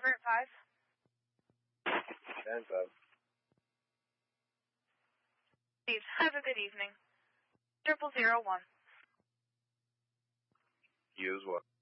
Everett 5. And 5. Steve, have a good evening. 0001. You as well.